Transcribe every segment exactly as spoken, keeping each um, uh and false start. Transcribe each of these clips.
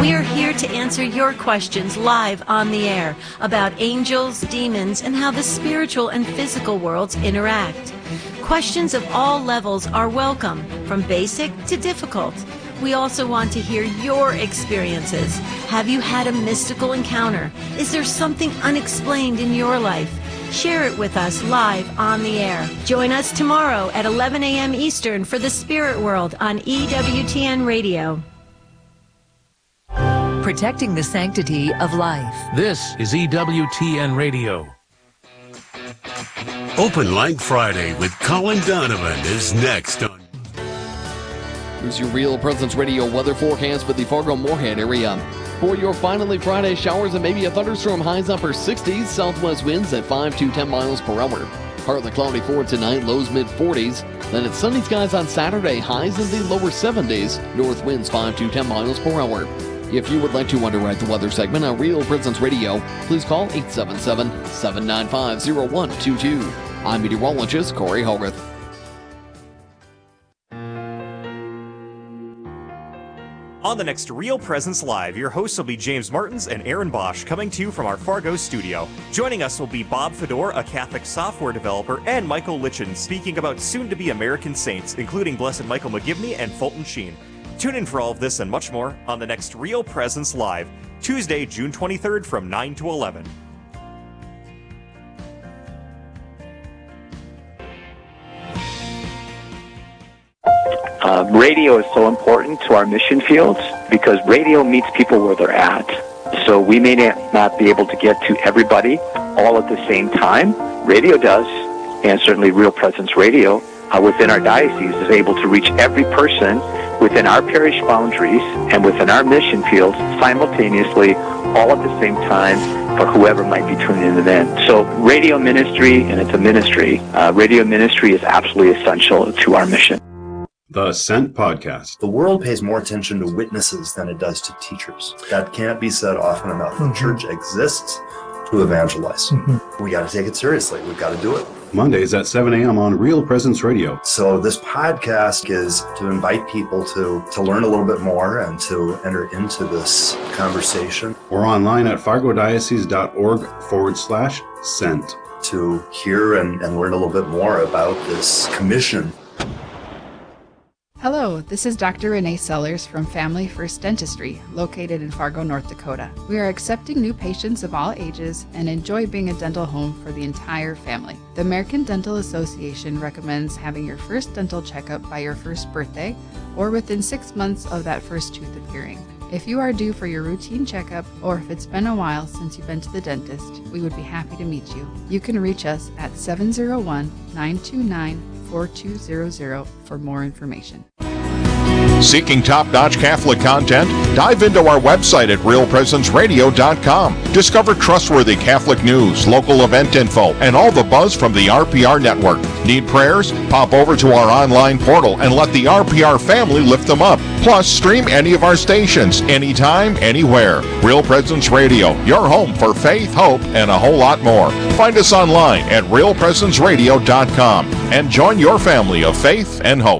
We are here to answer your questions live on the air about angels, demons, and how the spiritual and physical worlds interact. Questions of all levels are welcome, from basic to difficult. We also want to hear your experiences. Have you had a mystical encounter? Is there something unexplained in your life? Share it with us live on the air. Join us tomorrow at eleven a.m. Eastern for The Spirit World on E W T N Radio. Protecting the sanctity of life. This is E W T N Radio. Open Line Friday with Colin Donovan is next on. Here's your Real Presence Radio weather forecast for the Fargo-Moorhead area. For your finally Friday, showers and maybe a thunderstorm, highs upper sixties, southwest winds at five to ten miles per hour. Partly cloudy for tonight, lows mid forties. Then it's sunny skies on Saturday, highs in the lower seventies, north winds five to ten miles per hour. If you would like to underwrite the weather segment on Real Presence Radio, please call eight seven seven, seven nine five, zero one two two. I'm meteorologist Corey Hogarth. On the next Real Presence Live, your hosts will be James Martins and Aaron Bosch, coming to you from our Fargo studio. Joining us will be Bob Fedor, a Catholic software developer, and Michael Litchin, speaking about soon-to-be American saints, including Blessed Michael McGivney and Fulton Sheen. Tune in for all of this and much more on the next Real Presence Live, Tuesday, June twenty-third from nine to eleven. Uh, radio is so important to our mission fields because radio meets people where they're at. So we may not be able to get to everybody all at the same time. Radio does, and certainly Real Presence Radio uh, within our diocese is able to reach every person within our parish boundaries and within our mission fields simultaneously, all at the same time, for whoever might be tuning in. So radio ministry, and it's a ministry, uh, radio ministry is absolutely essential to our mission. The Ascent Podcast. The world pays more attention to witnesses than it does to teachers. That can't be said often enough. Mm-hmm. The church exists to evangelize. Mm-hmm. We got to take it seriously. We've got to do it. Mondays at seven a.m. on Real Presence Radio. So this podcast is to invite people to, to learn a little bit more and to enter into this conversation. Or online at fargodiocese.org forward slash sent. To hear and, and learn a little bit more about this commission. Hello, this is Doctor Renee Sellers from Family First Dentistry, located in Fargo, North Dakota. We are accepting new patients of all ages and enjoy being a dental home for the entire family. The American Dental Association recommends having your first dental checkup by your first birthday or within six months of that first tooth appearing. If you are due for your routine checkup, or if it's been a while since you've been to the dentist, we would be happy to meet you. You can reach us at seven zero one, nine two nine, four two zero zero for more information. Seeking top-notch Catholic content? Dive into our website at real presence radio dot com. Discover trustworthy Catholic news, local event info, and all the buzz from the R P R network. Need prayers? Pop over to our online portal and let the R P R family lift them up. Plus, stream any of our stations, anytime, anywhere. Real Presence Radio, your home for faith, hope, and a whole lot more. Find us online at real presence radio dot com and join your family of faith and hope.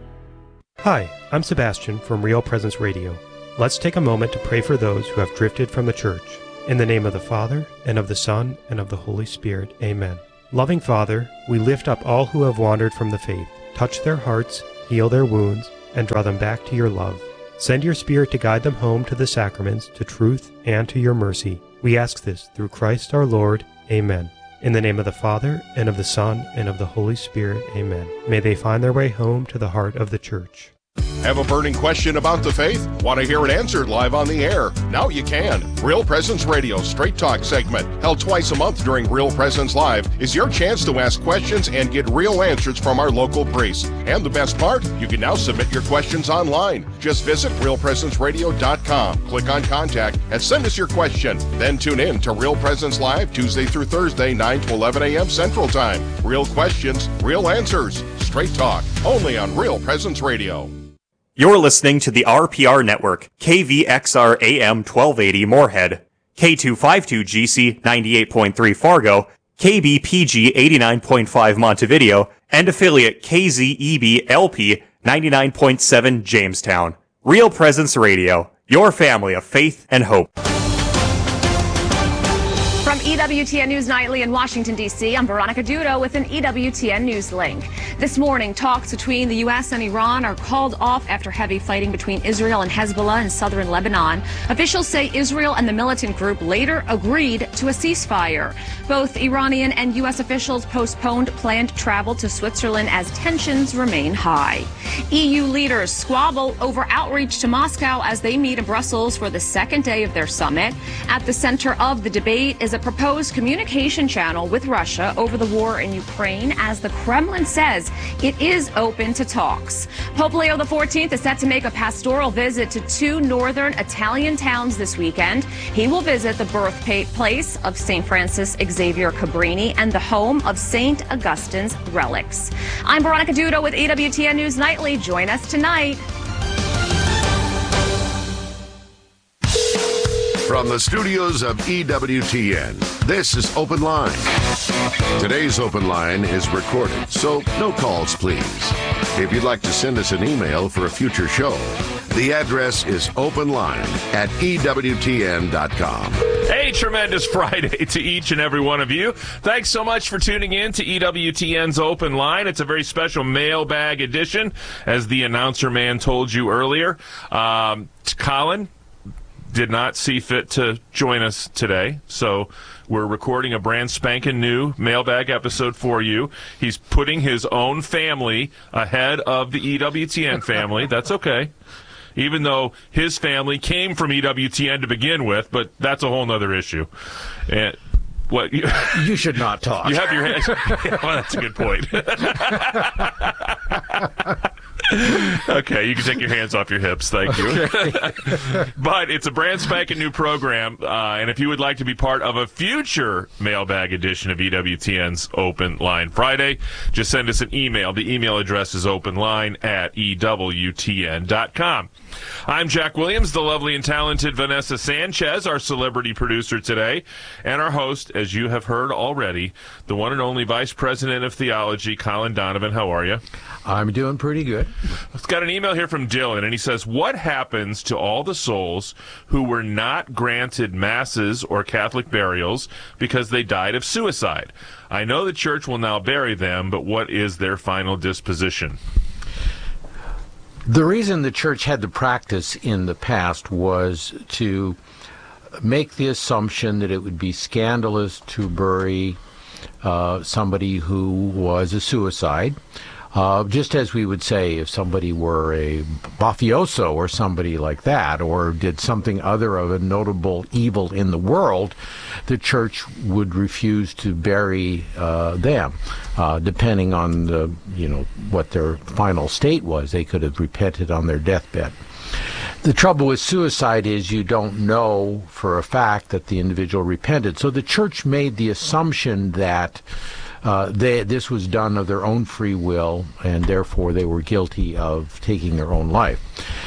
Hi, I'm Sebastian from Real Presence Radio. Let's take a moment to pray for those who have drifted from the church. In the name of the Father, and of the Son, and of the Holy Spirit. Amen. Loving Father, we lift up all who have wandered from the faith. Touch their hearts, heal their wounds, and draw them back to your love. Send your Spirit to guide them home to the sacraments, to truth, and to your mercy. We ask this through Christ our Lord. Amen. In the name of the Father, and of the Son, and of the Holy Spirit. Amen. May they find their way home to the heart of the church. Have a burning question about the faith? Want to hear it answered live on the air? Now you can. Real Presence Radio Straight Talk segment, held twice a month during Real Presence Live, is your chance to ask questions and get real answers from our local priests. And the best part, you can now submit your questions online. Just visit real presence radio dot com, click on Contact, and send us your question. Then tune in to Real Presence Live Tuesday through Thursday, nine to eleven a.m. Central Time. Real questions, real answers. Straight Talk, only on Real Presence Radio. You're listening to the R P R Network, K V X R A M twelve eighty Moorhead, K two fifty-two G C ninety-eight point three Fargo, K B P G eighty-nine point five Montevideo, and affiliate K Z E B L P ninety-nine point seven Jamestown. Real Presence Radio, your family of faith and hope. From E W T N News Nightly in Washington, D C, I'm Veronica Dudo with an E W T N News link. This morning, talks between the U S and Iran are called off after heavy fighting between Israel and Hezbollah in southern Lebanon. Officials say Israel and the militant group later agreed to a ceasefire. Both Iranian and U S officials postponed planned travel to Switzerland as tensions remain high. E U leaders squabble over outreach to Moscow as they meet in Brussels for the second day of their summit. At the center of the debate is a proposed communication channel with Russia over the war in Ukraine, as the Kremlin says it is open to talks. Pope Leo the fourteenth is set to make a pastoral visit to two northern Italian towns this weekend. He will visit the birthplace of Saint Francis Xavier Cabrini and the home of Saint Augustine's relics. I'm Veronica Dudo with E W T N News Nightly. Join us tonight. From the studios of E W T N, this is Open Line. Today's Open Line is recorded, so no calls, please. If you'd like to send us an email for a future show, the address is openline at E W T N dot com. A tremendous Friday to each and every one of you. Thanks so much for tuning in to E W T N's Open Line. It's a very special mailbag edition, as the announcer man told you earlier. Um, Colin did not see fit to join us today, so we're recording a brand spanking new mailbag episode for you. He's putting his own family ahead of the E W T N family. That's okay, even though his family came from E W T N to begin with, but that's a whole nother issue. And what you, you should not talk. You have your hands. Well, that's a good point. Okay, you can take your hands off your hips. Thank you. Okay. But it's a brand spanking new program, uh, and if you would like to be part of a future mailbag edition of E W T N's Open Line Friday, just send us an email. The email address is openline at E W T N dot com. I'm Jack Williams, the lovely and talented Vanessa Sanchez, our celebrity producer today, and our host, as you have heard already, the one and only Vice President of Theology, Colin Donovan. How are you? I'm doing pretty good. I've got an email here from Dylan, and he says, what happens to all the souls who were not granted masses or Catholic burials because they died of suicide? I know the church will now bury them, but what is their final disposition? The reason the church had the practice in the past was to make the assumption that it would be scandalous to bury uh, somebody who was a suicide. Uh, just as we would say if somebody were a mafioso or somebody like that, or did something other of a notable evil in the world, the church would refuse to bury uh, them, uh, depending on the, you know, what their final state was. They could have repented on their deathbed. The trouble with suicide is you don't know for a fact that the individual repented. So the church made the assumption that Uh, they, this was done of their own free will, and therefore they were guilty of taking their own life.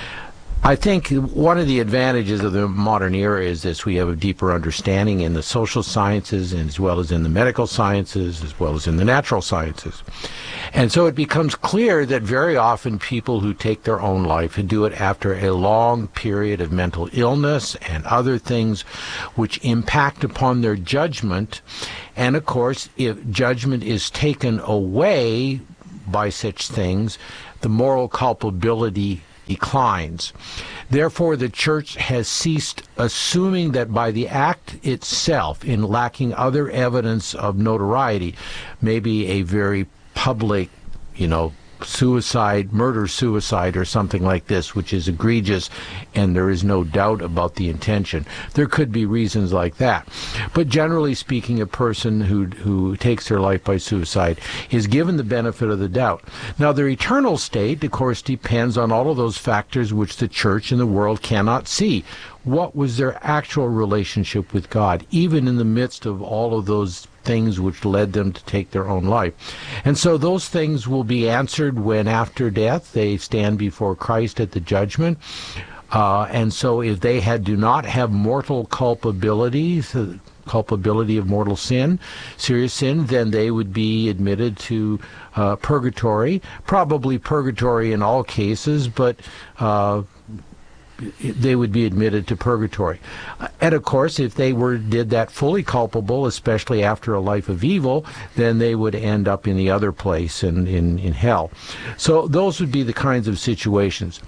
I think one of the advantages of the modern era is this: we have a deeper understanding in the social sciences, and as well as in the medical sciences, as well as in the natural sciences. And so it becomes clear that very often people who take their own life and do it after a long period of mental illness and other things which impact upon their judgment. And of course, if judgment is taken away by such things, the moral culpability declines. Therefore, the church has ceased assuming that by the act itself, in lacking other evidence of notoriety, maybe a very public, you know, suicide, murder-suicide or something like this, which is egregious, and there is no doubt about the intention. There could be reasons like that. But generally speaking, a person who who takes their life by suicide is given the benefit of the doubt. Now, their eternal state, of course, depends on all of those factors which the church and the world cannot see. What was their actual relationship with God, even in the midst of all of those things which led them to take their own life? And so those things will be answered when, after death, they stand before Christ at the judgment. Uh, and so if they had do not have mortal culpability, the culpability of mortal sin, serious sin, then they would be admitted to uh, purgatory, probably purgatory in all cases, but uh, they would be admitted to purgatory. And of course, if they were did that fully culpable, especially after a life of evil, then they would end up in the other place, in, in, in hell. So those would be the kinds of situations.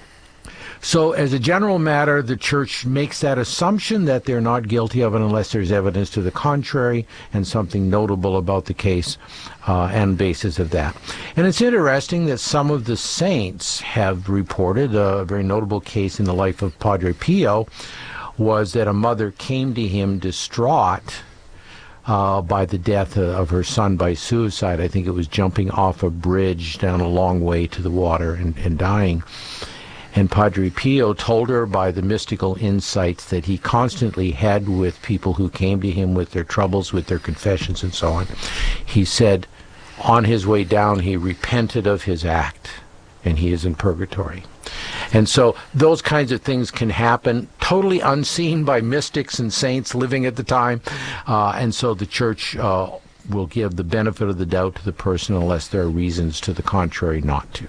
So as a general matter, the church makes that assumption that they're not guilty of it unless there's evidence to the contrary and something notable about the case uh, and basis of that. And it's interesting that some of the saints have reported, a very notable case in the life of Padre Pio was that a mother came to him distraught Uh, by the death of her son by suicide. I think it was jumping off a bridge down a long way to the water and, and dying. And Padre Pio told her by the mystical insights that he constantly had with people who came to him with their troubles, with their confessions and so on. He said on his way down he repented of his act and he is in purgatory. And so those kinds of things can happen totally unseen by mystics and saints living at the time. Uh, and so the church uh, will give the benefit of the doubt to the person unless there are reasons to the contrary not to.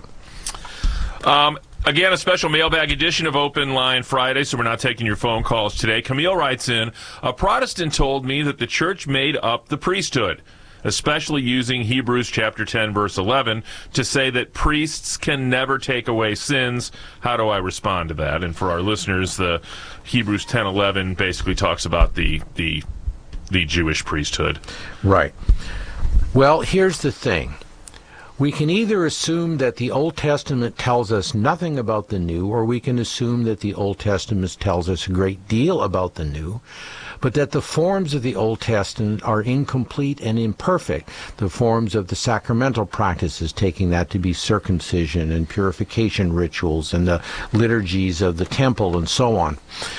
Um, again, a special mailbag edition of Open Line Friday, so we're not taking your phone calls today. Camille writes in, a Protestant told me that the church made up the priesthood, especially using Hebrews chapter ten, verse eleven, to say that priests can never take away sins. How do I respond to that? And for our listeners, the Hebrews ten eleven basically talks about the the the Jewish priesthood. Right. Well, here's the thing. We can either assume that the Old Testament tells us nothing about the New, or we can assume that the Old Testament tells us a great deal about the New, but that the forms of the Old Testament are incomplete and imperfect. The forms of the sacramental practices, taking that to be circumcision and purification rituals and the liturgies of the temple and so on.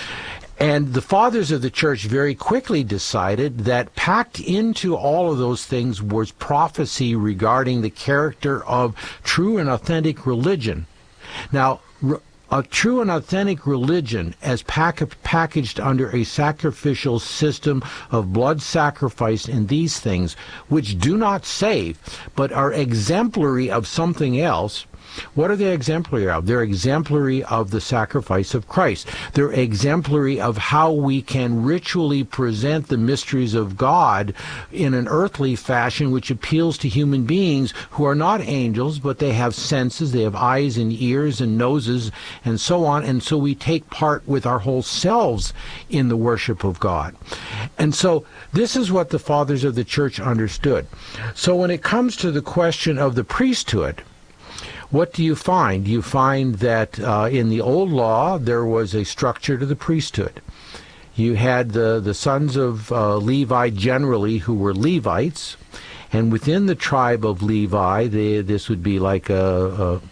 And the fathers of the church very quickly decided that packed into all of those things was prophecy regarding the character of true and authentic religion. Now, a true and authentic religion, as pack packaged under a sacrificial system of blood sacrifice in these things, which do not save, but are exemplary of something else. What are they exemplary of? They're exemplary of the sacrifice of Christ. They're exemplary of how we can ritually present the mysteries of God in an earthly fashion which appeals to human beings who are not angels, but they have senses, they have eyes and ears and noses and so on, and so we take part with our whole selves in the worship of God. And so this is what the fathers of the church understood. So when it comes to the question of the priesthood, what do you find? You find that uh, in the old law there was a structure to the priesthood. You had the, the sons of uh, Levi generally who were Levites, and within the tribe of Levi, they, this would be like a, a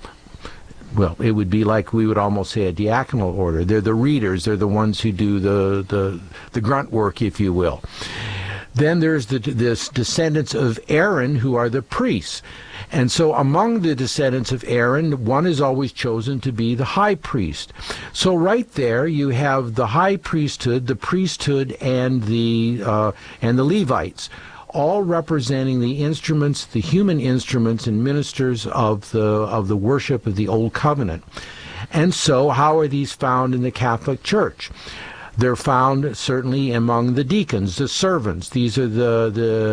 well, it would be like we would almost say a diaconal order. They're the readers. They're the ones who do the, the, the grunt work, if you will. Then there's the this descendants of Aaron who are the priests. And so among the descendants of Aaron, one is always chosen to be the high priest. So right there you have the high priesthood, the priesthood, and the uh, and the Levites, all representing the instruments, the human instruments and ministers of the of the worship of the Old Covenant. And so how are these found in the Catholic Church? They're found certainly among the deacons, the servants. These are the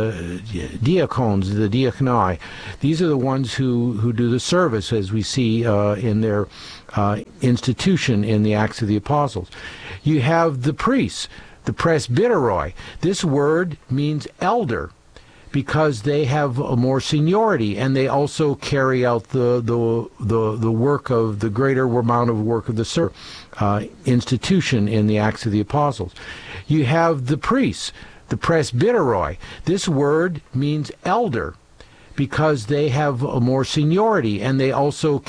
the diacones, the diaconoi. These are the ones who, who do the service, as we see uh, in their uh, institution in the Acts of the Apostles. You have the priests, the presbyteroi. This word means elder, because they have more seniority, and they also carry out the the the, the work of the greater amount of work of the ser- uh, institution in the Acts of the Apostles. You have the priests, the presbyteroi. This word means elder, because they have a more seniority, and they also